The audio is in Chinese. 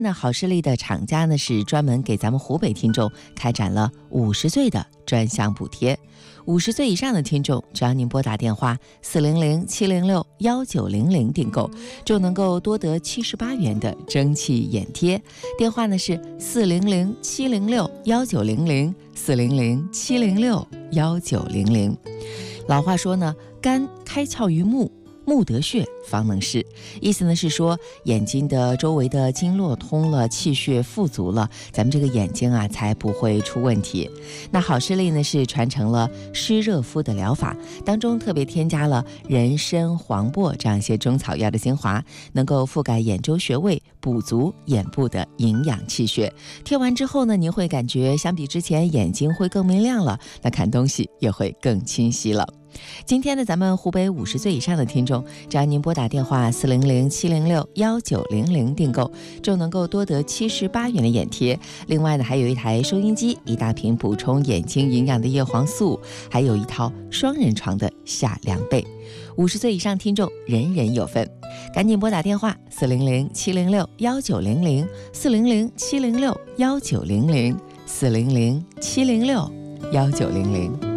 那好视力的厂家呢，是专门给咱们湖北听众开展了50岁的专项补贴。50岁以上的听众，只要您拨打电话400-706-1900订购，就能够多得78元的蒸汽眼贴。电话呢是400-706-1900，400-706-1900。老话说呢，肝开窍于目，目得血方能视，意思呢是说眼睛的周围的经络通了，气血富足了，咱们这个眼睛啊才不会出问题。那好视力呢是传承了湿热敷的疗法，当中特别添加了人参、黄柏这样一些中草药的精华，能够覆盖眼周穴位，补足眼部的营养气血。贴完之后呢，您会感觉相比之前眼睛会更明亮了，那看东西也会更清晰了。今天呢，咱们湖北50岁以上的听众，只要您拨打电话400-706-1900订购，就能够多得78元的眼贴。另外呢，还有一台收音机，一大瓶补充眼睛营养的叶黄素，还有一套双人床的夏凉被。50岁以上听众人人有份，赶紧拨打电话400-706-1900，400-706-1900，400-706-1900。